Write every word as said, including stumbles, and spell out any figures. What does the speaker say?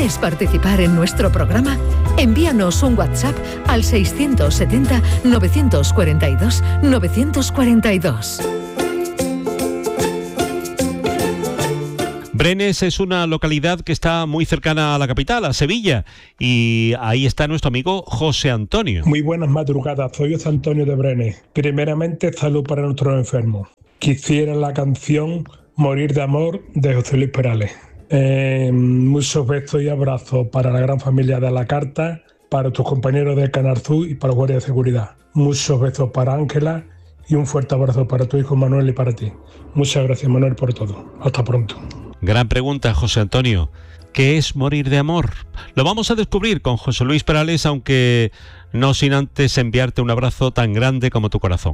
¿Quieres participar en nuestro programa? Envíanos un WhatsApp al seiscientos setenta, novecientos cuarenta y dos, novecientos cuarenta y dos. Brenes es una localidad que está muy cercana a la capital, a Sevilla, y ahí está nuestro amigo José Antonio. Muy buenas madrugadas, soy José Antonio de Brenes. Primeramente, salud para nuestros enfermos. Quisiera la canción Morir de amor de José Luis Perales. Eh, muchos besos y abrazos para la gran familia de La Carta, para tus compañeros de Canal Sur y para los guardias de seguridad. Muchos besos para Ángela y un fuerte abrazo para tu hijo Manuel y para ti. Muchas gracias, Manuel, por todo. Hasta pronto. Gran pregunta, José Antonio. ¿Qué es morir de amor? Lo vamos a descubrir con José Luis Perales, aunque no sin antes enviarte un abrazo tan grande como tu corazón.